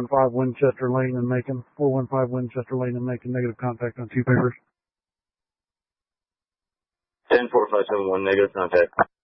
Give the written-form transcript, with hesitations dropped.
415 Winchester Lane in Macon. 415 Winchester Lane in Macon. Negative contact on 2 papers. 10-4571, negative contact.